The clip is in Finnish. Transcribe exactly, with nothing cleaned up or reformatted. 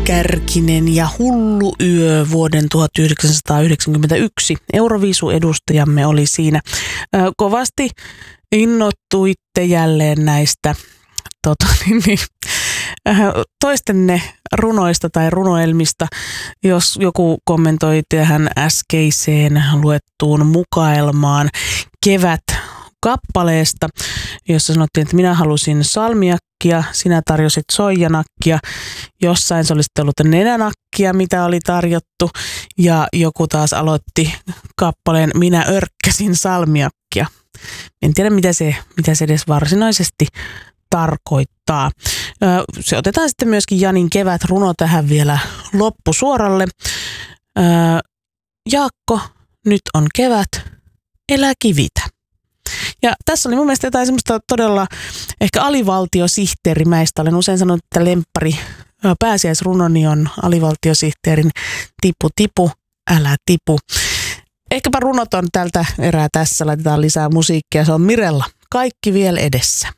Kärkinen ja Hullu yö vuoden tuhatyhdeksänsataayhdeksänkymmentäyksi. Euroviisu-edustajamme oli siinä. Ö, kovasti innoittuitte jälleen näistä tota, niin, niin, toistenne runoista tai runoelmista. Jos joku kommentoi tähän äskeiseen luettuun mukaelmaan Kevät kappaleesta, jossa sanottiin, että minä halusin salmiakkia, sinä tarjosit soijanakkia, jossain se olisi ollut nenänakkia, mitä oli tarjottu, ja joku taas aloitti kappaleen minä örkkäsin salmiakkia. En tiedä, mitä se, mitä se edes varsinaisesti tarkoittaa. Se otetaan sitten myöskin Janin kevätruno tähän vielä loppusuoralle. Jaakko, nyt on kevät, elä kivitä. Ja tässä oli mun mielestä jotain semmoista todella ehkä alivaltiosihteerimäistä. Olen usein sanonut, että lemppari pääsiäisrunoni on alivaltiosihteerin tipu tipu, älä tipu. Ehkäpä runot on tältä erää tässä. Laitetaan lisää musiikkia. Se on Mirella. Kaikki vielä edessä.